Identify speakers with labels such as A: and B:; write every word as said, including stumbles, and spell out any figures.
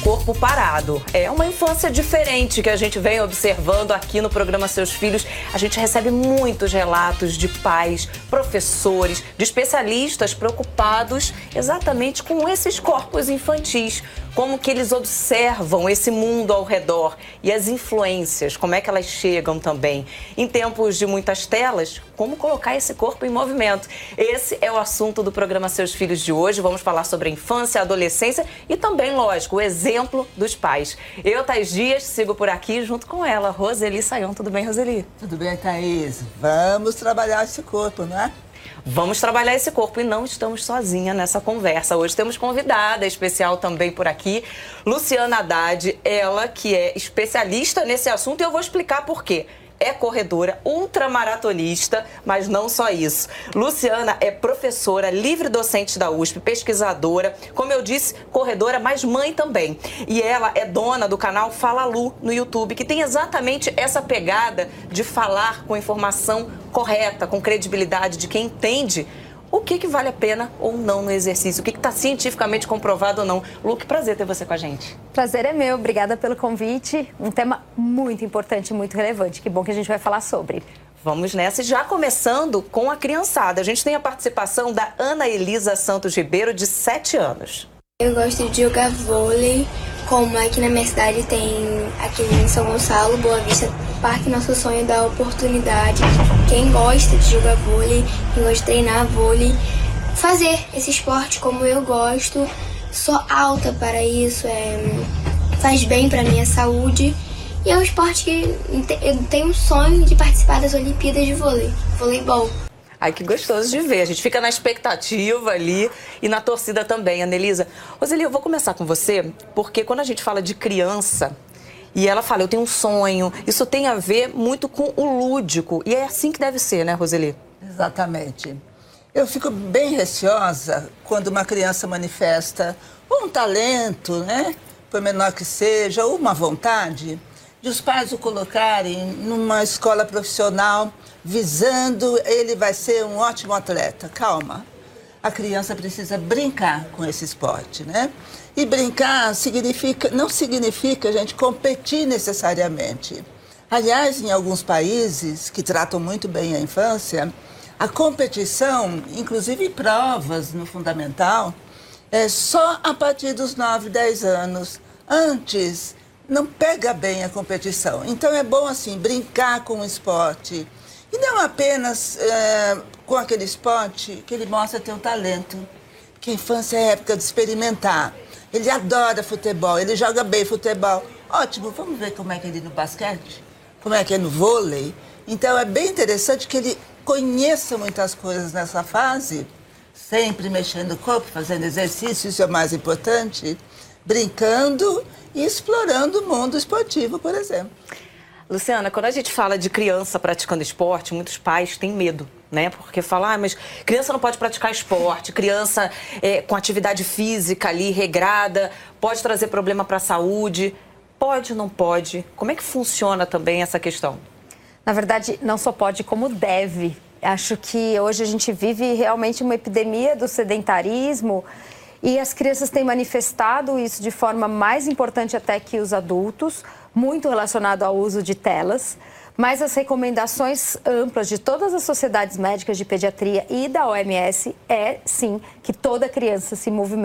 A: corpo parado. É uma infância diferente que a gente vem observando aqui no programa Seus Filhos. A gente recebe muitos relatos de pais, professores, de especialistas preocupados exatamente com esses corpos infantis. Como que eles observam esse mundo ao redor e as influências, como é que elas chegam também. Em tempos de muitas telas, como colocar esse corpo em movimento. Esse é o assunto do programa Seus Filhos de hoje. Vamos falar sobre a infância, a adolescência e também, lógico, o exemplo dos pais. Eu, Thaís Dias, sigo por aqui junto com ela, Roseli Sayão. Tudo bem, Roseli?
B: Tudo bem, Thaís. Vamos trabalhar esse corpo, não é?
A: Vamos trabalhar esse corpo e não estamos sozinhas nessa conversa. Hoje temos convidada especial também por aqui, Luciana Haddad, ela que é especialista nesse assunto e eu vou explicar por quê. É corredora, ultramaratonista, mas não só isso. Luciana é professora, livre docente da U S P, pesquisadora, como eu disse, corredora, mas mãe também. E ela é dona do canal Fala Lu no YouTube, que tem exatamente essa pegada de falar com informação correta, com credibilidade de quem entende o que, que vale a pena ou não no exercício, o que está cientificamente comprovado ou não. Lu, que prazer ter você com a gente.
C: Prazer é meu, obrigada pelo convite. Um tema muito importante e muito relevante. Que bom que a gente vai falar sobre.
A: Vamos nessa, e já começando com a criançada. A gente tem a participação da Ana Elisa Santos Ribeiro, de sete anos.
D: Eu gosto de jogar vôlei, como aqui na minha cidade tem, aqui em São Gonçalo, Boa Vista, Parque Nosso Sonho dá oportunidade. Quem gosta de jogar vôlei, quem gosta de treinar vôlei, fazer esse esporte como eu gosto, sou alta para isso, é, faz bem para minha saúde. E é um esporte que eu tenho um sonho de participar das Olimpíadas de vôlei, voleibol.
A: Ai, que gostoso de ver. A gente fica na expectativa ali e na torcida também, Anelisa. Roseli, eu vou começar com você, porque quando a gente fala de criança e ela fala, eu tenho um sonho, isso tem a ver muito com o lúdico. E é assim que deve ser, né, Roseli?
B: Exatamente. Eu fico bem receosa quando uma criança manifesta um talento, né, por menor que seja, ou uma vontade, de os pais o colocarem numa escola profissional visando ele vai ser um ótimo atleta. Calma, a criança precisa brincar com esse esporte, né? E brincar significa, não significa, gente, competir necessariamente. Aliás, em alguns países que tratam muito bem a infância, a competição, inclusive provas no fundamental, é só a partir dos nove, dez anos. Antes, não pega bem a competição. Então é bom, assim, brincar com o esporte. E não apenas é, com aquele esporte que ele mostra ter um talento. Porque a infância é época de experimentar. Ele adora futebol, ele joga bem futebol. Ótimo, vamos ver como é que ele é no basquete, como é que é no vôlei. Então é bem interessante que ele conheça muitas coisas nessa fase, sempre mexendo o corpo, fazendo exercício, isso é o mais importante, brincando e explorando o mundo esportivo, por exemplo.
A: Luciana, quando a gente fala de criança praticando esporte, muitos pais têm medo, né? Porque falam, ah, mas criança não pode praticar esporte, criança é, com atividade física ali, regrada, pode trazer problema para a saúde. Pode ou não pode? Como é que funciona também essa questão?
C: Na verdade, não só pode, como deve. Acho que hoje a gente vive realmente uma epidemia do sedentarismo e as crianças têm manifestado isso de forma mais importante até que os adultos, muito relacionado ao uso de telas, mas as recomendações amplas de todas as sociedades médicas de pediatria e da O M S é, sim, que toda criança se movimente.